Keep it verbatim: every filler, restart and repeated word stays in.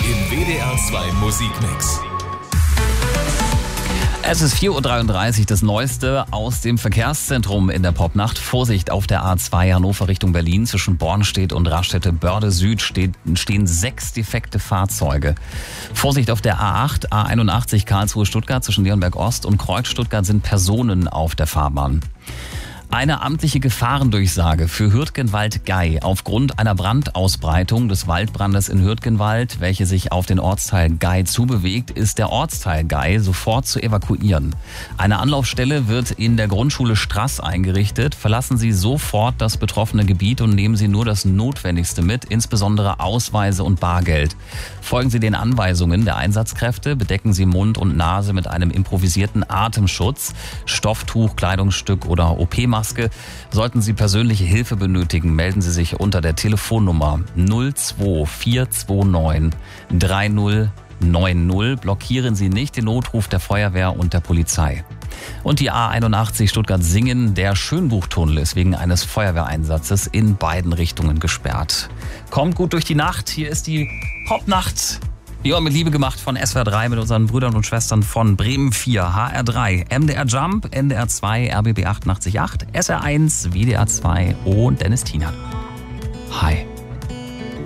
im W D R zwei Musikmix. Es ist vier Uhr dreiunddreißig, das Neueste aus dem Verkehrszentrum in der Popnacht. Vorsicht auf der A zwei Hannover Richtung Berlin. Zwischen Bornstedt und Raststätte-Börde Süd steht, stehen sechs defekte Fahrzeuge. Vorsicht auf der A acht, A einundachtzig Karlsruhe-Stuttgart. Zwischen Leonberg Ost und Kreuz Stuttgart sind Personen auf der Fahrbahn. Eine amtliche Gefahrendurchsage für Hürtgenwald-Gey aufgrund einer Brandausbreitung des Waldbrandes in Hürtgenwald, welche sich auf den Ortsteil Gey zubewegt, ist der Ortsteil Gey sofort zu evakuieren. Eine Anlaufstelle wird in der Grundschule Straß eingerichtet. Verlassen Sie sofort das betroffene Gebiet und nehmen Sie nur das Notwendigste mit, insbesondere Ausweise und Bargeld. Folgen Sie den Anweisungen der Einsatzkräfte, bedecken Sie Mund und Nase mit einem improvisierten Atemschutz, Stofftuch, Kleidungsstück oder O P-Maske. Sollten Sie persönliche Hilfe benötigen, melden Sie sich unter der Telefonnummer null zwei vier zwei neun drei null neun null. Blockieren Sie nicht den Notruf der Feuerwehr und der Polizei. Und die A einundachtzig Stuttgart-Singen, der Schönbuchtunnel ist wegen eines Feuerwehreinsatzes in beiden Richtungen gesperrt. Kommt gut durch die Nacht, hier ist die Popnacht. Ja, mit Liebe gemacht von S W R drei mit unseren Brüdern und Schwestern von Bremen vier, H R drei, M D R Jump, N D R zwei, R B B achtundachtzig Komma acht, S R eins, W D R zwei und Dennis Tiener. Hi.